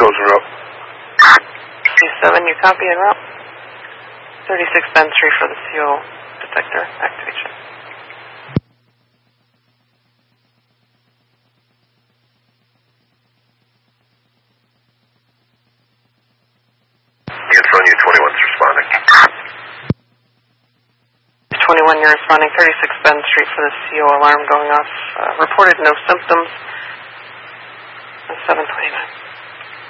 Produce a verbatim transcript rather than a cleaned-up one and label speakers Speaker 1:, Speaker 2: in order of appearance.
Speaker 1: shows en route.
Speaker 2: C seven, you copy en route. thirty-six Bend Street for the C O detector activation.
Speaker 3: Unit front, Unit twenty-one is responding.
Speaker 2: twenty-one, you're responding. thirty-six Bend Street for the C O alarm going off. Uh, reported no symptoms. seven twenty-nine.